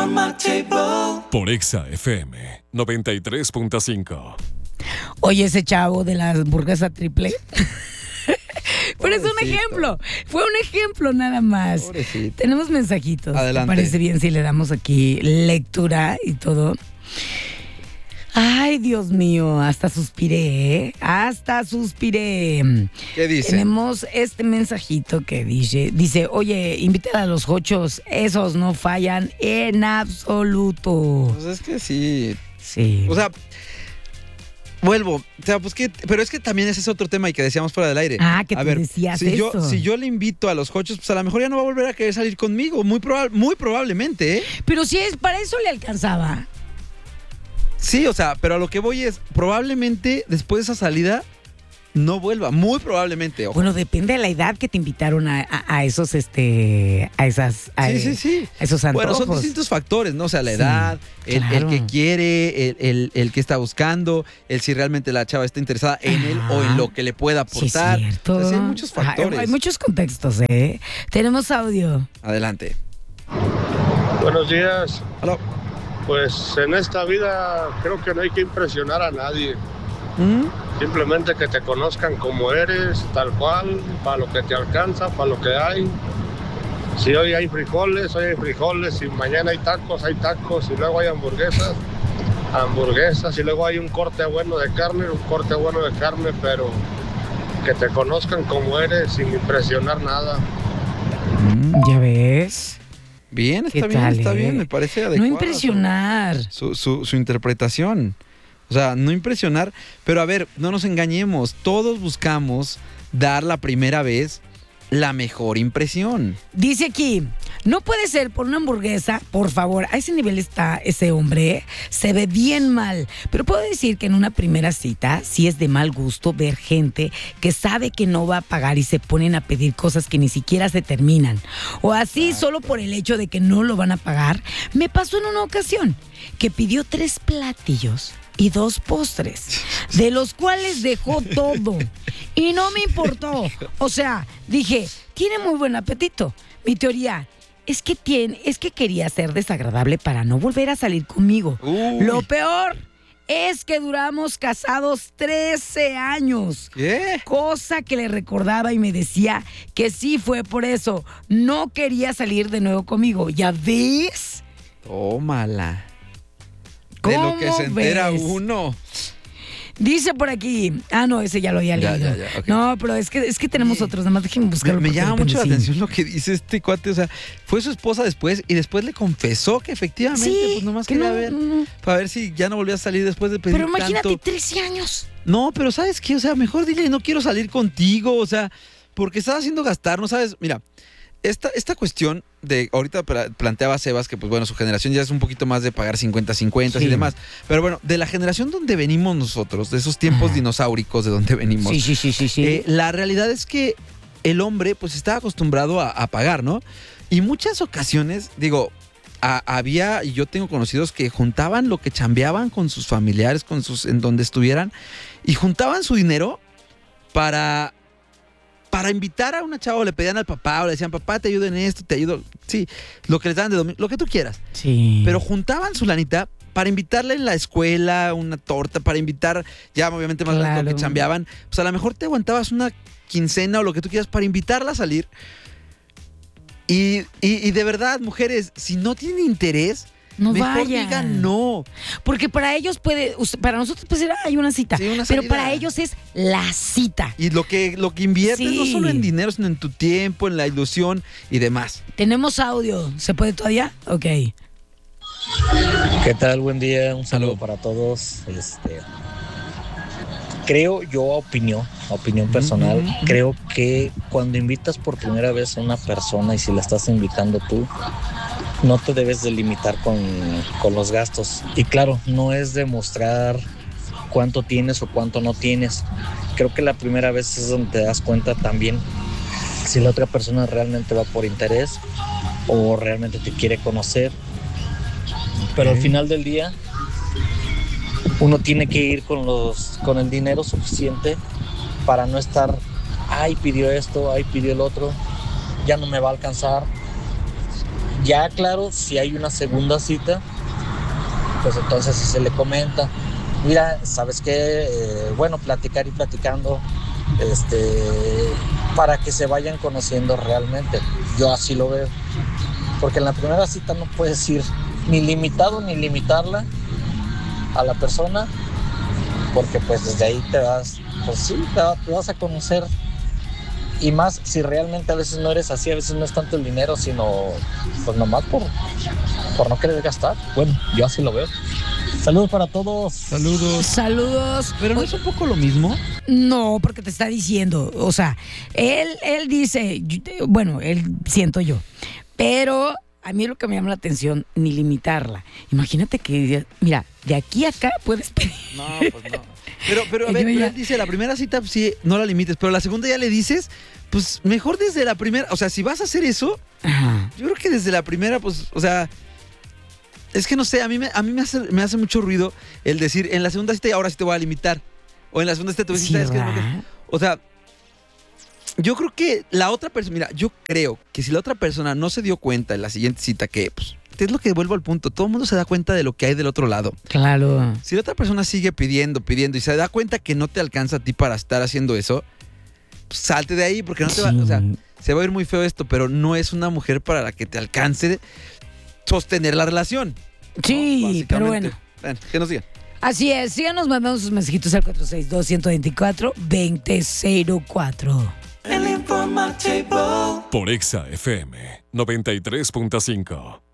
on my table. Por Exa FM 93.5. Oye, ese chavo de la hamburguesa triple. Pero es un ejemplo. Fue un ejemplo nada más. Pobrecito. Tenemos mensajitos. Adelante. ¿Te parece bien si le damos aquí lectura y todo? Ay, Dios mío, hasta suspiré, ¿eh? Hasta suspiré. ¿Qué dice? Tenemos este mensajito que dice, oye, invítale a los jochos, esos no fallan en absoluto. Pues es que sí. Sí. O sea, vuelvo. O sea, pues que. Pero es que también ese es otro tema y que decíamos fuera del aire. Ah, que a te ver, decías si eso. yo le invito a los jochos, pues a lo mejor ya no va a volver a querer salir conmigo. Muy probablemente, ¿eh? Pero si es para eso le alcanzaba. Sí, o sea, pero a lo que voy es, probablemente después de esa salida no vuelva, muy probablemente. Ojo. Bueno, depende de la edad que te invitaron a esos, a esas, a Sí. esos antojos. Bueno, son distintos factores, ¿no? O sea, la edad, el claro. que quiere, el que está buscando, el si realmente la chava está interesada en él o en lo que le pueda aportar. Sí, es cierto. O sea, sí hay muchos factores. Hay muchos contextos, ¿eh? Tenemos audio. Adelante. Buenos días. Hola. Pues en esta vida creo que no hay que impresionar a nadie. Simplemente que te conozcan como eres, tal cual, para lo que te alcanza, para lo que hay. Si hoy hay frijoles, si mañana hay tacos, y luego hay hamburguesas, y luego hay un corte bueno de carne, pero que te conozcan como eres sin impresionar nada. ¿Ya ves? Bien, ¿Qué está bien, tal, está bien, me parece adecuado. No impresionar. Su interpretación. O sea, no impresionar, pero a ver, no nos engañemos, todos buscamos dar la primera vez la mejor impresión. Dice aquí, no puede ser por una hamburguesa, por favor, a ese nivel está ese hombre, se ve bien mal, pero puedo decir que en una primera cita sí es de mal gusto ver gente que sabe que no va a pagar y se ponen a pedir cosas que ni siquiera se terminan, o así solo por el hecho de que no lo van a pagar. Me pasó en una ocasión que pidió 3 platillos y 2 postres, de los cuales dejó todo y no me importó. O sea, dije, tiene muy buen apetito. Mi teoría es que quería ser desagradable para no volver a salir conmigo. Uy. Lo peor es que duramos casados 13 años. ¿Qué? Cosa que le recordaba y me decía que sí fue por eso. No quería salir de nuevo conmigo. ¿Ya ves? Tómala. De lo que se entera ves? uno. Dice por aquí. No, ese ya lo había leído. Ya, ok. No, pero es que tenemos otros. Nada más déjenme buscarlo. Me porque llama de repente mucho la sí. atención lo que dice este cuate. O sea, fue su esposa después y después le confesó que efectivamente, Sí, pues nomás que quería no, ver. no. Para ver si ya no volvía a salir después de pedir Pero imagínate, tanto. 13 años. No, pero ¿sabes qué? O sea, mejor dile, no quiero salir contigo. O sea, porque estás haciendo gastar, ¿no sabes? Mira, esta cuestión de, ahorita planteaba Sebas que, pues bueno, su generación ya es un poquito más de pagar 50-50 Sí. y demás. Pero bueno, de la generación donde venimos nosotros, de esos tiempos dinosauricos de donde venimos. Sí. La realidad es que el hombre, pues estaba acostumbrado a pagar, ¿no? Y muchas ocasiones, digo, había, y yo tengo conocidos que juntaban lo que chambeaban con sus familiares, en donde estuvieran, y juntaban su dinero para invitar a una chava, o le pedían al papá, o le decían, papá, te ayudo en esto, te ayudo, sí, lo que les dan de domingo, lo que tú quieras. Sí. Pero juntaban su lanita para invitarle en la escuela una torta, para invitar, ya obviamente más Claro. lo que chambeaban, pues a lo mejor te aguantabas una quincena o lo que tú quieras para invitarla a salir. Y de verdad, mujeres, si no tienen interés, No mejor vayan. digan no. Porque para ellos para nosotros puede ser, hay una cita. Sí, una pero salida. para ellos es la cita. Y lo que inviertes Sí. no solo en dinero, sino en tu tiempo, en la ilusión y demás. Tenemos audio. ¿Se puede todavía? Ok. ¿Qué tal? Buen día, un saludo Salud. para todos. Creo yo, opinión personal, creo que cuando invitas por primera vez a una persona y si la estás invitando tú, no te debes de limitar con los gastos. Y claro, no es demostrar cuánto tienes o cuánto no tienes. Creo que la primera vez es donde te das cuenta también si la otra persona realmente va por interés o realmente te quiere conocer. Pero al final del día uno tiene que ir con el dinero suficiente para no estar, ay, pidió esto, ay, pidió el otro, ya no me va a alcanzar, Ya claro, si hay una segunda cita, pues entonces sí se le comenta, mira, ¿sabes qué? Bueno, platicar y platicando, para que se vayan conociendo realmente. Yo así lo veo. Porque en la primera cita no puedes ir ni limitado ni limitarla a la persona, porque pues desde ahí te vas, pues sí, te vas a conocer. Y más si realmente a veces no eres así, a veces no es tanto el dinero, sino pues nomás por no querer gastar. Bueno, yo así lo veo. Saludos para todos. Saludos. Pero ¿no es un poco lo mismo? No, porque te está diciendo, o sea, él dice, bueno, él siento yo, pero a mí lo que me llama la atención, ni limitarla. Imagínate que, mira, de aquí a acá puedes pedir. No, pues no. Pero a ver, él dice, la primera cita pues, sí, no la limites, pero la segunda ya le dices, pues mejor desde la primera, o sea, si vas a hacer eso, Ajá. yo creo que desde la primera, pues, o sea, es que no sé, a mí me hace mucho ruido el decir, en la segunda cita ahora sí te voy a limitar, o en la segunda cita te voy a decir, Sí, ¿sabes qué? ¿verdad? O sea, yo creo que la otra persona, mira, yo creo que si la otra persona no se dio cuenta en la siguiente cita que, pues, es lo que vuelvo al punto, todo el mundo se da cuenta de lo que hay del otro lado. Claro. Si la otra persona sigue pidiendo y se da cuenta que no te alcanza a ti para estar haciendo eso, pues salte de ahí porque no te va, o sea, se va a ir muy feo esto, pero no es una mujer para la que te alcance sostener la relación. Sí, ¿no? pero bueno. Bueno, que nos digan. Así es, síganos mandando sus mensajitos al 462-124-2004. Por Exa FM 93.5.